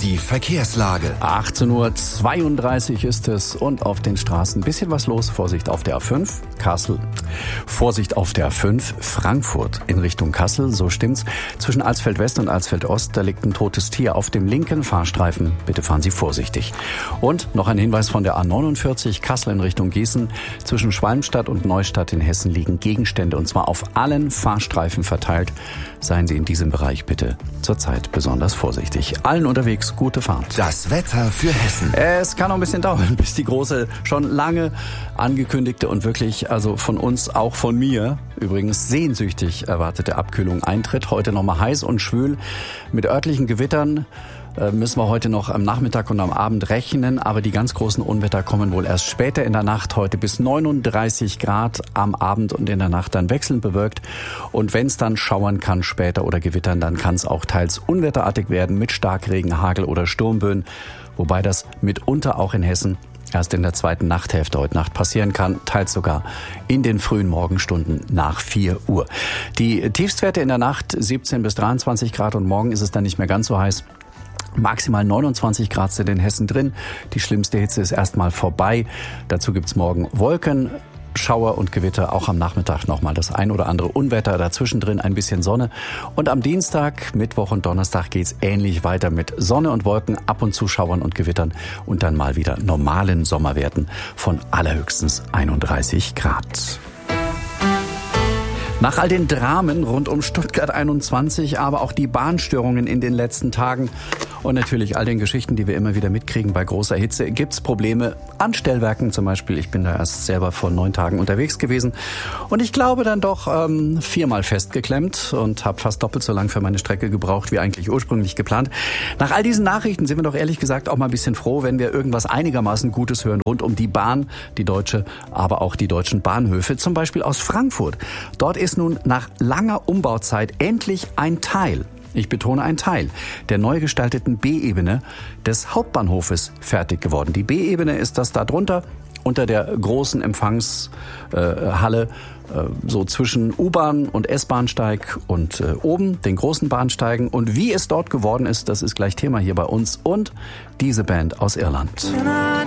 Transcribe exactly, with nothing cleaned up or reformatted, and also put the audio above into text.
Die Verkehrslage. achtzehn Uhr zweiunddreißig ist es und auf den Straßen ein bisschen was los. Vorsicht auf der A fünf, Kassel. Vorsicht auf der A fünf, Frankfurt in Richtung Kassel, so stimmt's. Zwischen Alsfeld West und Alsfeld Ost, da liegt ein totes Tier auf dem linken Fahrstreifen. Bitte fahren Sie vorsichtig. Und noch ein Hinweis von der A neunundvierzig, Kassel in Richtung Gießen. Zwischen Schwalmstadt und Neustadt in Hessen liegen Gegenstände und zwar auf allen Fahrstreifen verteilt. Seien Sie in diesem Bereich bitte zurzeit besonders vorsichtig. Allen unterwegs gute Fahrt. Das Wetter für Hessen. Es kann noch ein bisschen dauern, bis die große, schon lange angekündigte und wirklich, also von uns, auch von mir, übrigens sehnsüchtig erwartete Abkühlung eintritt. Heute nochmal heiß und schwül mit örtlichen Gewittern. Müssen wir heute noch am Nachmittag und am Abend rechnen, aber die ganz großen Unwetter kommen wohl erst später in der Nacht. Heute bis neununddreißig Grad am Abend und in der Nacht dann wechselnd bewölkt. Und wenn es dann schauern kann später oder gewittern, dann kann es auch teils unwetterartig werden mit Starkregen, Hagel oder Sturmböen. Wobei das mitunter auch in Hessen erst in der zweiten Nachthälfte heute Nacht passieren kann, teils sogar in den frühen Morgenstunden nach vier Uhr. Die Tiefstwerte in der Nacht siebzehn bis dreiundzwanzig Grad und morgen ist es dann nicht mehr ganz so heiß. Maximal neunundzwanzig Grad sind in Hessen drin. Die schlimmste Hitze ist erstmal vorbei. Dazu gibt's morgen Wolken, Schauer und Gewitter. Auch am Nachmittag nochmal das ein oder andere Unwetter. Dazwischen drin ein bisschen Sonne. Und am Dienstag, Mittwoch und Donnerstag geht's ähnlich weiter mit Sonne und Wolken, ab und zu Schauern und Gewittern und dann mal wieder normalen Sommerwerten von allerhöchstens einunddreißig Grad. Nach all den Dramen rund um Stuttgart einundzwanzig, aber auch die Bahnstörungen in den letzten Tagen und natürlich all den Geschichten, die wir immer wieder mitkriegen bei großer Hitze, gibt's Probleme an Stellwerken zum Beispiel. Ich bin da erst selber vor neun Tagen unterwegs gewesen und ich glaube dann doch ähm, viermal festgeklemmt und habe fast doppelt so lang für meine Strecke gebraucht, wie eigentlich ursprünglich geplant. Nach all diesen Nachrichten sind wir doch ehrlich gesagt auch mal ein bisschen froh, wenn wir irgendwas einigermaßen Gutes hören rund um die Bahn, die deutsche, aber auch die deutschen Bahnhöfe, zum Beispiel aus Frankfurt. Dort ist nun nach langer Umbauzeit endlich ein Teil, ich betone ein Teil, der neu gestalteten B-Ebene des Hauptbahnhofes fertig geworden. Die B-Ebene ist das da drunter, unter der großen Empfangshalle, äh, so zwischen U-Bahn und S-Bahnsteig und äh, oben den großen Bahnsteigen. Und wie es dort geworden ist, das ist gleich Thema hier bei uns und diese Band aus Irland.